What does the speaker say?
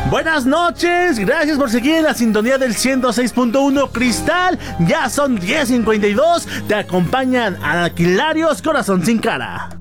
Buenas noches, gracias por seguir en la sintonía del 106.1 Cristal. Ya son 10:52, te acompañan Aquilarios Corazón Sin Cara.